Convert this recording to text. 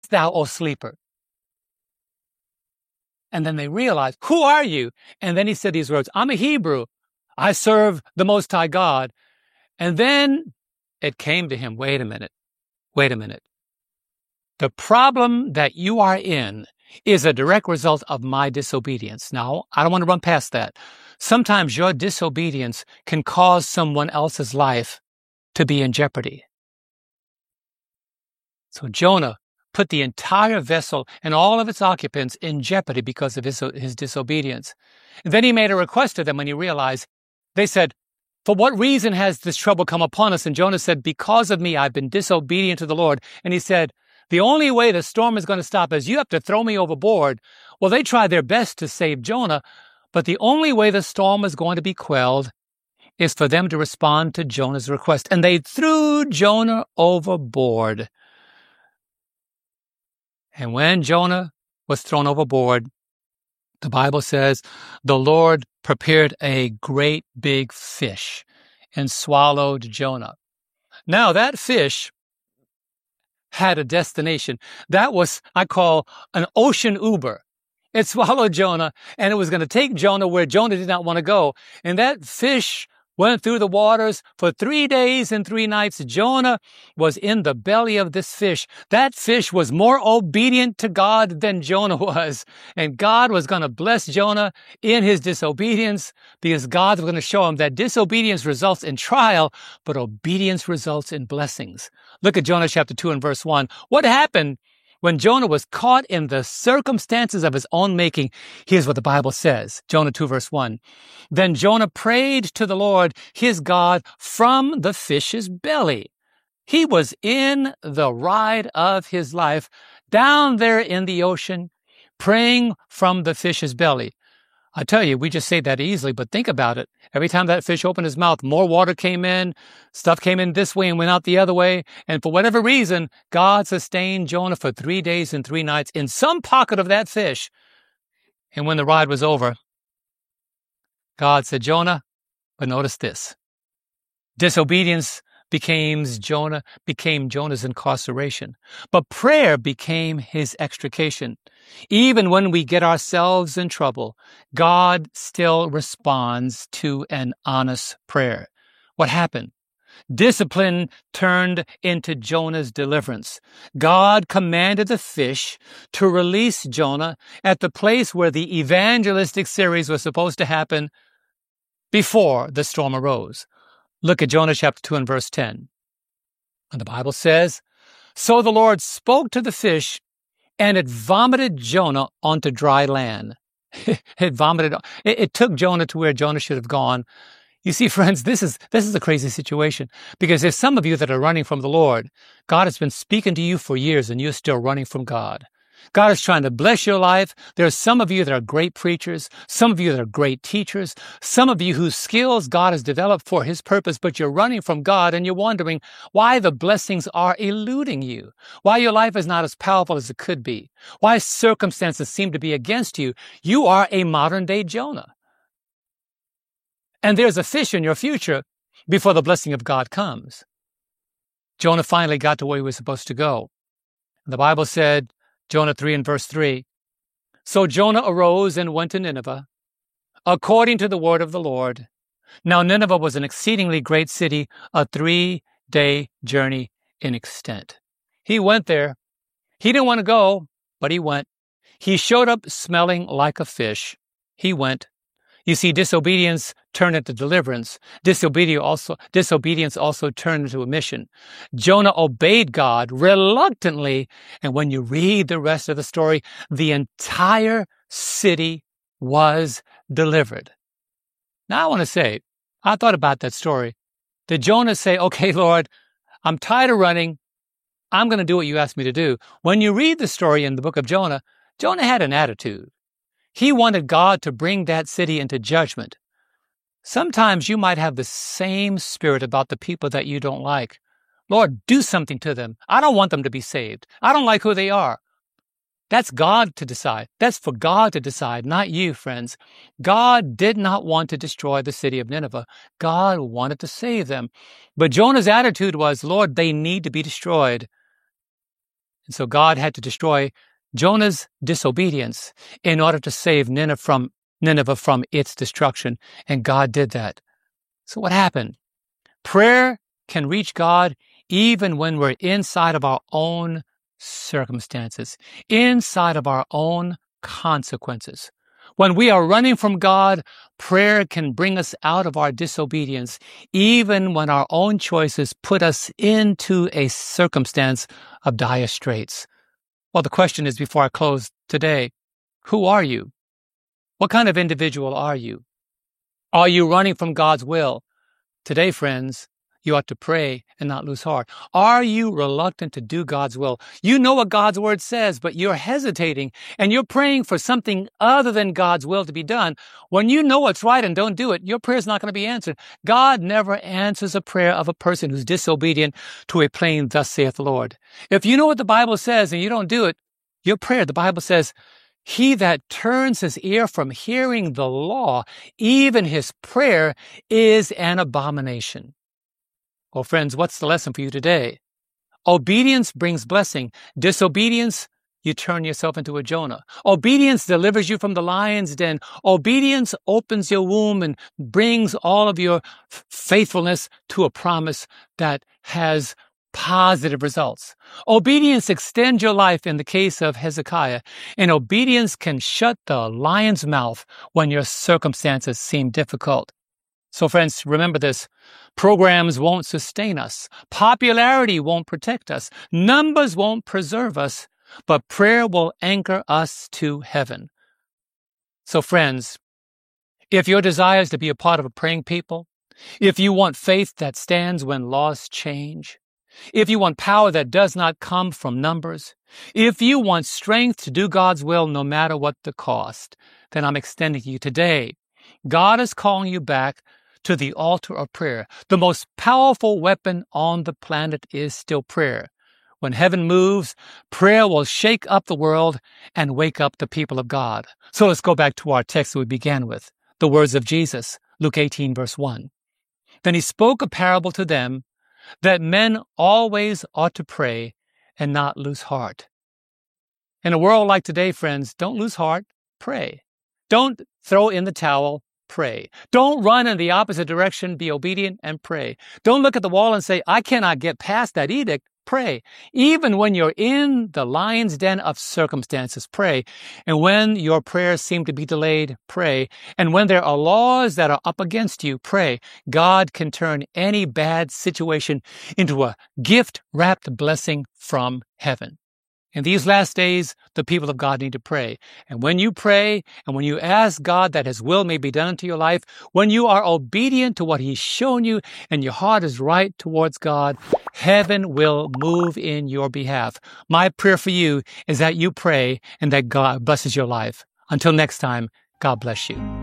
thou, O sleeper? And then they realized, who are you? And then he said these words, I'm a Hebrew. I serve the Most High God. And then it came to him, wait a minute. The problem that you are in is a direct result of my disobedience. Now, I don't want to run past that. Sometimes your disobedience can cause someone else's life to be in jeopardy. So Jonah put the entire vessel and all of its occupants in jeopardy because of his disobedience. And then he made a request to them when he realized, they said, for what reason has this trouble come upon us? And Jonah said, because of me, I've been disobedient to the Lord. And he said, the only way the storm is going to stop is you have to throw me overboard. Well, they tried their best to save Jonah, but the only way the storm is going to be quelled is for them to respond to Jonah's request. And they threw Jonah overboard. And when Jonah was thrown overboard, the Bible says the Lord prepared a great big fish and swallowed Jonah. Now that fish had a destination. That was, I call, an ocean Uber. It swallowed Jonah, and it was going to take Jonah where Jonah did not want to go. And that fish went through the waters for 3 days and 3 nights. Jonah was in the belly of this fish. That fish was more obedient to God than Jonah was. And God was going to bless Jonah in his disobedience because God was going to show him that disobedience results in trial, but obedience results in blessings. Look at Jonah chapter 2 and verse 1. What happened when Jonah was caught in the circumstances of his own making? Here's what the Bible says. Jonah 2 verse 1. Then Jonah prayed to the Lord his God from the fish's belly. He was in the ride of his life down there in the ocean, praying from the fish's belly. I tell you, we just say that easily, but think about it. Every time that fish opened his mouth, more water came in, stuff came in this way and went out the other way. And for whatever reason, God sustained Jonah for 3 days and 3 nights in some pocket of that fish. And when the ride was over, God said, Jonah, but notice this. Disobedience became Jonah's incarceration, but prayer became his extrication. Even when we get ourselves in trouble, God still responds to an honest prayer. What happened? Discipline turned into Jonah's deliverance. God commanded the fish to release Jonah at the place where the evangelistic series was supposed to happen before the storm arose. Look at Jonah chapter 2 and verse 10. And the Bible says, so the Lord spoke to the fish, and it vomited Jonah onto dry land. It took Jonah to where Jonah should have gone. You see, friends, this is a crazy situation, because there's some of you that are running from the Lord. God has been speaking to you for years, and you're still running from God. God is trying to bless your life. There are some of you that are great preachers, some of you that are great teachers, some of you whose skills God has developed for his purpose, but you're running from God and you're wondering why the blessings are eluding you, why your life is not as powerful as it could be, why circumstances seem to be against you. You are a modern day Jonah. And there's a fish in your future before the blessing of God comes. Jonah finally got to where he was supposed to go. The Bible said, Jonah 3 and verse 3, so Jonah arose and went to Nineveh, according to the word of the Lord. Now Nineveh was an exceedingly great city, a 3-day journey in extent. He went there. He didn't want to go, but he went. He showed up smelling like a fish. He went. You see, disobedience turned into deliverance. Disobedience also turned into a mission. Jonah obeyed God reluctantly, and when you read the rest of the story, the entire city was delivered. Now I want to say, I thought about that story. Did Jonah say, okay, Lord, I'm tired of running. I'm going to do what you asked me to do? When you read the story in the book of Jonah, Jonah had an attitude. He wanted God to bring that city into judgment. Sometimes you might have the same spirit about the people that you don't like. Lord, do something to them. I don't want them to be saved. I don't like who they are. That's God to decide. That's for God to decide, not you, friends. God did not want to destroy the city of Nineveh. God wanted to save them. But Jonah's attitude was, Lord, they need to be destroyed. And so God had to destroy Jonah's disobedience in order to save Nineveh from its destruction. And God did that. So what happened? Prayer can reach God even when we're inside of our own circumstances, inside of our own consequences. When we are running from God, prayer can bring us out of our disobedience, even when our own choices put us into a circumstance of dire straits. Well, the question is, before I close today, who are you? What kind of individual are you? Are you running from God's will? Today, friends, you ought to pray and not lose heart. Are you reluctant to do God's will? You know what God's word says, but you're hesitating and you're praying for something other than God's will to be done. When you know what's right and don't do it, your prayer is not going to be answered. God never answers a prayer of a person who's disobedient to a plain "Thus saith the Lord." If you know what the Bible says and you don't do it, your prayer, the Bible says, he that turns his ear from hearing the law, even his prayer is an abomination. Well, friends, what's the lesson for you today? Obedience brings blessing. Disobedience, you turn yourself into a Jonah. Obedience delivers you from the lion's den. Obedience opens your womb and brings all of your faithfulness to a promise that has positive results. Obedience extends your life in the case of Hezekiah, and obedience can shut the lion's mouth when your circumstances seem difficult. So friends, remember this. Programs won't sustain us. Popularity won't protect us. Numbers won't preserve us, but prayer will anchor us to heaven. So friends, if your desire is to be a part of a praying people, if you want faith that stands when laws change, if you want power that does not come from numbers, if you want strength to do God's will no matter what the cost, then I'm extending you today. God is calling you back to the altar of prayer. The most powerful weapon on the planet is still prayer. When heaven moves, prayer will shake up the world and wake up the people of God. So let's go back to our text that we began with, the words of Jesus, Luke 18, verse 1. Then he spoke a parable to them that men always ought to pray and not lose heart. In a world like today, friends, don't lose heart, pray. Don't throw in the towel, pray. Don't run in the opposite direction, be obedient and pray. Don't look at the wall and say, I cannot get past that edict, pray. Even when you're in the lion's den of circumstances, pray. And when your prayers seem to be delayed, pray. And when there are laws that are up against you, pray. God can turn any bad situation into a gift-wrapped blessing from heaven. In these last days, the people of God need to pray. And when you pray, and when you ask God that his will may be done into your life, when you are obedient to what he's shown you, and your heart is right towards God, heaven will move in your behalf. My prayer for you is that you pray and that God blesses your life. Until next time, God bless you.